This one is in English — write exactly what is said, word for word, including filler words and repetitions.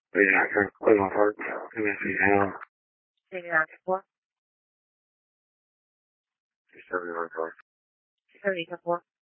But yeah, I can't play my heart. It makes me hell. Maybe not before. She's seventy-one heart. She's already before.